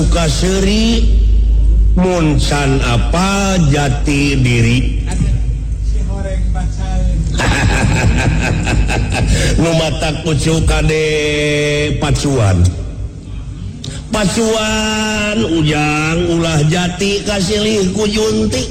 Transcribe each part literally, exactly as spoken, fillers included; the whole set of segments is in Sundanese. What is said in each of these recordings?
Sukaseri muncan apa jati diri nu mata kucu kade pacuan pacuan ujang ulah jati kasilih ku junti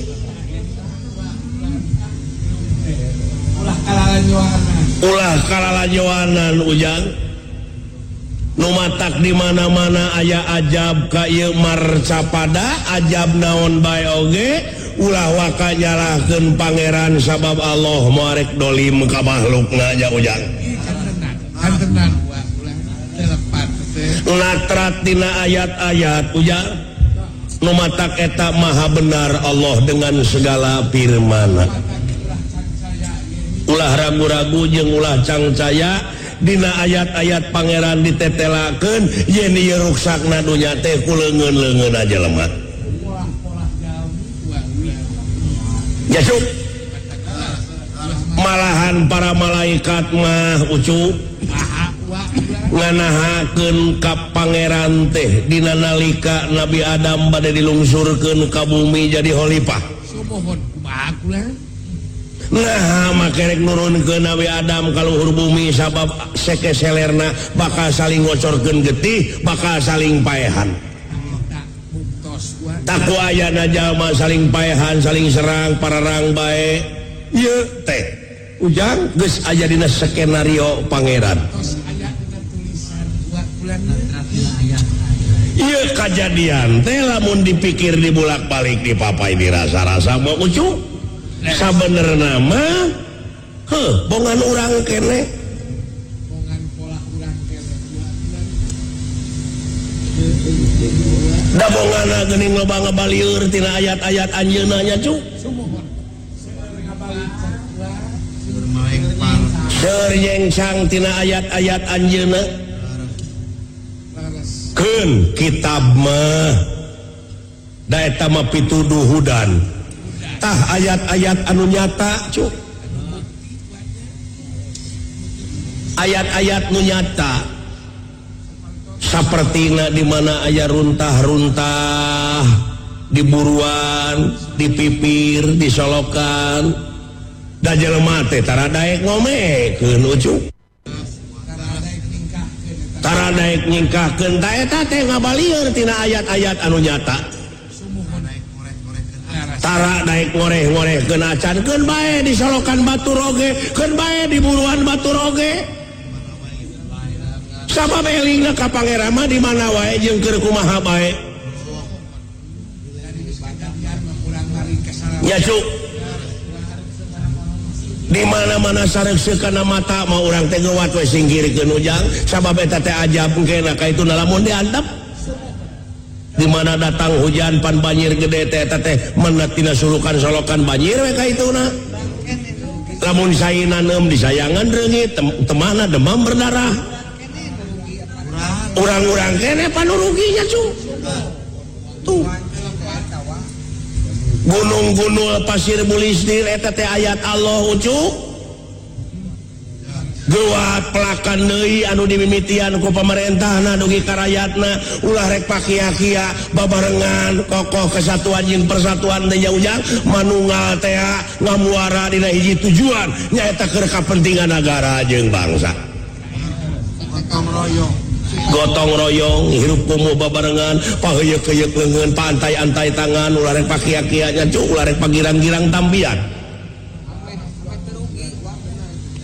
ulah kalalajoanan ulah kalalajoanan ujang nu matak di mana-mana aya ajab ka ieu marcapada ajab naon bae oge ulah waka nyalahkeun pangeran sabab Allah moarek dolim ka makhlukna nya ujang hantenan ulah telepat natrat dina ayat-ayat ujang nu matak eta maha benar Allah dengan segala firman-Na ulah ragu-ragu jeung ulah cangcaya dina ayat-ayat pangeran ditetelakeun yen ieu ruksakna dunya teh ku leungeun-leungeun aja lemah jasuk malahan para malaikat mah ucu nganahakeun ka pangeran teh dina nalika Nabi Adam bade dilungsurkeun ka bumi jadi khalifah sumohon kumaha kula. Nah makerek nurun ke Nabi Adam kaluhur bumi sabab seke selerna bakal saling ngocorkeun getih bakal saling paehan taku ayana jalma saling paehan saling serang pararang bae ieu teh ujang geus aya dina skenario pangeran ieu kajadian teh lamun dipikir dibulak-balik dipapai dirasa-rasa mau ucu sabenerna mah heuh bongan urang kene bongan pola urang kene da bongana geuning loba ngabalieur tina ayat-ayat anjeunna nya cu sumohon seur yengsang tina ayat-ayat anjeunna keun kitab mah da eta mah pituduhudan tah ayat-ayat anu nyata cu ayat-ayat nu nyata sapertina di mana aya runtah-runtah di buruan di pipir di solokan da jelema teh tara daek ngomekeun ucu tara daek nyingkahkeun ta eta teh ngabalieur tina ayat-ayat anu nyata tara daek ngoreh-ngoreh keun acan keun bae di solokan batur oge keun bae di buruan batur oge sabab elingna ka pangeran mah di mana wae jeung keur kumaha bae nya cuk di mana-mana sareuskeun mata mah urang teh geuwat we singgirkeun ujang sabab eta teh ajab engkena ka ituna lamun diantep di mana datang hujan pan banjir gede teh eta teh menat tina sulukan solokan banjir we ka ituna lamun saina neum disayangan reungit temana demam berdarah urang-urang kene panuruginya cu tuh gunung-gunung pasir bulistir eta teh ayat Allah ucu gewat pelakan deui anu dimimitian ku pamarentahna dugi ka rakyatna ulah rek pakia-kia babarengan kokoh kesatuan jeung persatuan teh ujang manunggal teh ngamuara dina hiji tujuan nyaeta keur kapentingan negara jeung bangsa gotong royong gotong royong hirup kumuh babarengan paheuyeuh-heuyeuk leungeun pantai-antai tangan ulah rek pakia-kia nya cu ulah rek pagirang-girang tambian